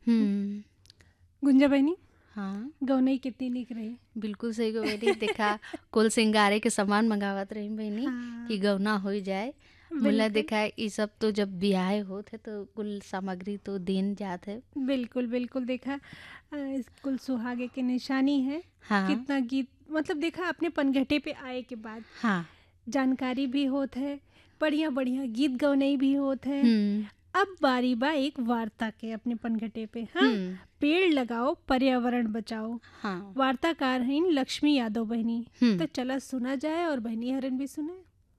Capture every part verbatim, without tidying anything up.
हम्म। गुंजा बहनी, हाँ, गौनई कितनी निक रही। बिल्कुल सही गो बेटी। देखा कुल सिंगारे के सामान मंगावत रही बहनी हाँ, कि गौना हो जाए। मुला बिल्कुल देखा ये सब तो जब ब्याह होत है तो कुल सामग्री तो देन जात है। बिल्कुल बिल्कुल देखा, अ, इस कुल सुहागे की निशानी है। हाँ कितना गीत, मतलब देखा अपने पनघटे पे आए के बाद हाँ। जानकारी भी होत है, बढ़िया बढ़िया गीत गौनई भी होत है। हम्म अब बारी बा एक वार्ता के अपने पनघटे पे। हाँ, हम्म। पेड़ लगाओ पर्यावरण बचाओ। हाँ। वार्ताकार हैं लक्ष्मी यादव बहनी। तो हम्म चला सुना जाए और बहनी हरन भी सुने।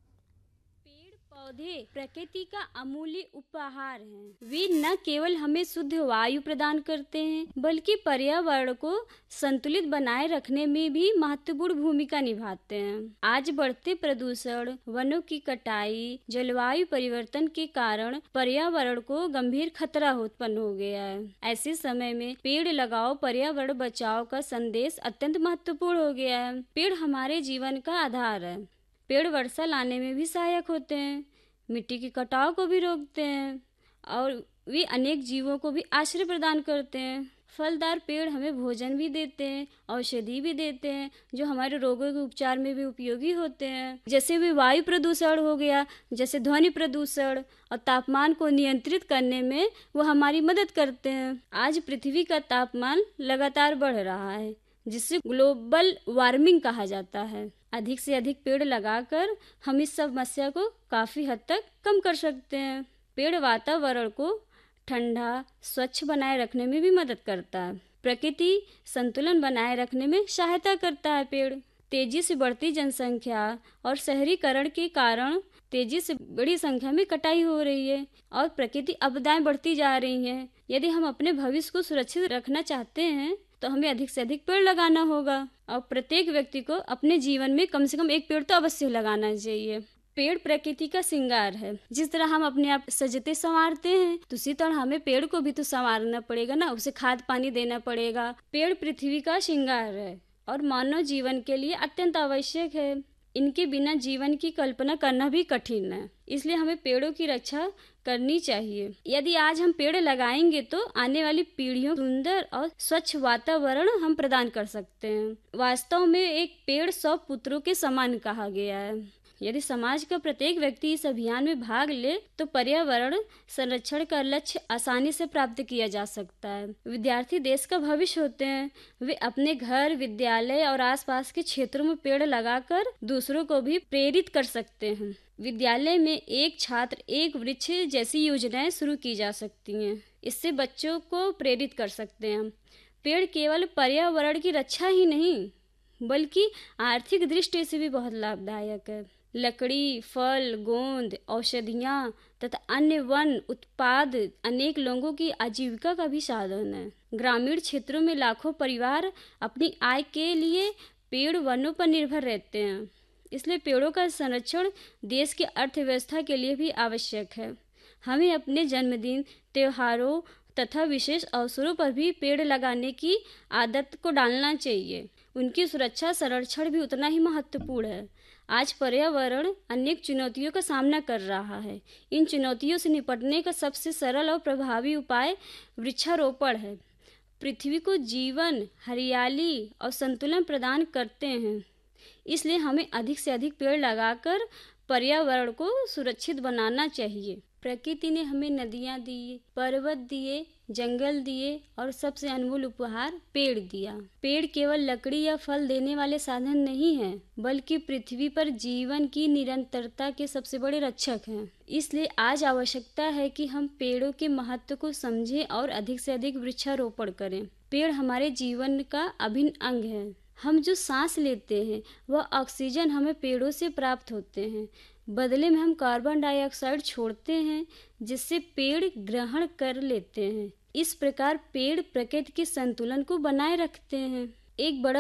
पेड़ पौधे प्रकृति का अमूल्य उपहार हैं। वे न केवल हमें शुद्ध वायु प्रदान करते हैं बल्कि पर्यावरण को संतुलित बनाए रखने में भी महत्वपूर्ण भूमिका निभाते हैं। आज बढ़ते प्रदूषण, वनों की कटाई, जलवायु परिवर्तन के कारण पर्यावरण को गंभीर खतरा उत्पन्न हो गया है। ऐसे समय में पेड़ लगाओ पर्यावरण बचाओ का संदेश अत्यंत महत्वपूर्ण हो गया है। पेड़ हमारे जीवन का आधार है। पेड़ वर्षा लाने में भी सहायक होते हैं, मिट्टी के कटाव को भी रोकते हैं और वे अनेक जीवों को भी आश्रय प्रदान करते हैं। फलदार पेड़ हमें भोजन भी देते हैं, औषधि भी देते हैं जो हमारे रोगों के उपचार में भी उपयोगी होते हैं। जैसे भी वायु प्रदूषण हो गया, जैसे ध्वनि प्रदूषण और तापमान को नियंत्रित करने में वो हमारी मदद करते हैं। आज पृथ्वी का तापमान लगातार बढ़ रहा है जिसे ग्लोबल वार्मिंग कहा जाता है। अधिक से अधिक पेड़ लगाकर हम इस समस्या को काफी हद तक कम कर सकते हैं। पेड़ वातावरण को ठंडा स्वच्छ बनाए रखने में भी मदद करता है। प्रकृति संतुलन बनाए रखने में सहायता करता है। पेड़ तेजी से बढ़ती जनसंख्या और शहरीकरण के कारण तेजी से बड़ी संख्या में कटाई हो रही है और प्रकृति आपदाएं बढ़ती जा रही हैं। यदि हम अपने भविष्य को सुरक्षित रखना चाहते हैं तो हमें अधिक से अधिक पेड़ लगाना होगा और प्रत्येक व्यक्ति को अपने जीवन में कम से कम एक पेड़ तो अवश्य लगाना चाहिए। पेड़ प्रकृति का श्रृंगार है। जिस तरह हम अपने आप सजते संवारते हैं तो उसी तरह हमें पेड़ को भी तो संवारना पड़ेगा ना, उसे खाद पानी देना पड़ेगा। पेड़ पृथ्वी का श्रृंगार है और मानव जीवन के लिए अत्यंत आवश्यक है। इनके बिना जीवन की कल्पना करना भी कठिन है, इसलिए हमें पेड़ों की रक्षा करनी चाहिए। यदि आज हम पेड़ लगाएंगे तो आने वाली पीढ़ियों को सुंदर और स्वच्छ वातावरण हम प्रदान कर सकते हैं। वास्तव में एक पेड़ सौ पुत्रों के समान कहा गया है। यदि समाज का प्रत्येक व्यक्ति इस अभियान में भाग ले तो पर्यावरण संरक्षण का लक्ष्य आसानी से प्राप्त किया जा सकता है। विद्यार्थी देश का भविष्य होते हैं। वे अपने घर, विद्यालय और आसपास के क्षेत्रों में पेड़ लगाकर दूसरों को भी प्रेरित कर सकते हैं। विद्यालय में एक छात्र एक वृक्ष जैसी योजनाएं शुरू की जा सकती हैं। इससे बच्चों को प्रेरित कर सकते हैं। पेड़ केवल पर्यावरण की रक्षा ही नहीं बल्कि आर्थिक दृष्टि से भी बहुत लाभदायक है। लकड़ी, फल, गोंद, औषधियाँ तथा अन्य वन उत्पाद अनेक लोगों की आजीविका का भी साधन है। ग्रामीण क्षेत्रों में लाखों परिवार अपनी आय के लिए पेड़ वनों पर निर्भर रहते हैं। इसलिए पेड़ों का संरक्षण देश की अर्थव्यवस्था के लिए भी आवश्यक है। हमें अपने जन्मदिन, त्योहारों तथा विशेष अवसरों पर भी पेड़ लगाने की आदत को डालना चाहिए। उनकी सुरक्षा संरक्षण भी उतना ही महत्वपूर्ण है। आज पर्यावरण अनेक चुनौतियों का सामना कर रहा है। इन चुनौतियों से निपटने का सबसे सरल और प्रभावी उपाय वृक्षारोपण है। पृथ्वी को जीवन, हरियाली और संतुलन प्रदान करते हैं। इसलिए हमें अधिक से अधिक पेड़ लगाकर पर्यावरण को सुरक्षित बनाना चाहिए। प्रकृति ने हमें नदियाँ दी, पर्वत दिए, जंगल दिए और सबसे अनमोल उपहार पेड़ दिया। पेड़ केवल लकड़ी या फल देने वाले साधन नहीं हैं, बल्कि पृथ्वी पर जीवन की निरंतरता के सबसे बड़े रक्षक हैं। इसलिए आज आवश्यकता है कि हम पेड़ों के महत्व को समझें और अधिक से अधिक वृक्षारोपण करें। पेड़ हमारे जीवन का अभिन्न अंग है। हम जो सांस लेते हैं वह ऑक्सीजन हमें पेड़ों से प्राप्त होते हैं। बदले में हम कार्बन डाइऑक्साइड छोड़ते हैं जिससे पेड़ ग्रहण कर लेते हैं। इस प्रकार पेड़ प्रकृति के संतुलन को बनाए रखते हैं। एक बड़ा